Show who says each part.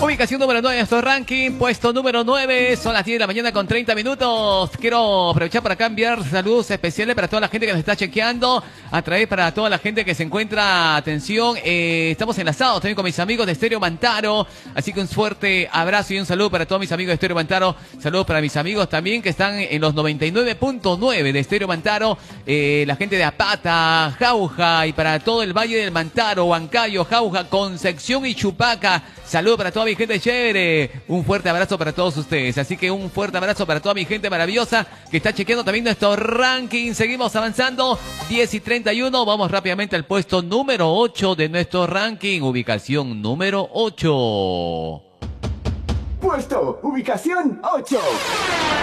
Speaker 1: Ubicación número 9 en nuestro ranking, puesto número 9, son las 10 de la mañana con 30 minutos. Quiero aprovechar para acá enviar saludos especiales para toda la gente que nos está chequeando, a través para toda la gente que se encuentra, atención, estamos enlazados también con mis amigos de Estéreo Mantaro, así que un fuerte abrazo y un saludo para todos mis amigos de Estéreo Mantaro, saludos para mis amigos también que están en los 99.9 de Estéreo Mantaro, la gente de Apata, Jauja y para todo el Valle del Mantaro, Huancayo, Jauja, Concepción y Chupaca, saludos para toda mi gente chévere, un fuerte abrazo para todos ustedes, así que un fuerte abrazo para toda mi gente maravillosa que está chequeando también nuestro ranking. Seguimos avanzando, 10 y 31, vamos rápidamente al puesto número 8 de nuestro ranking, ubicación número 8.
Speaker 2: Puesto, ubicación 8.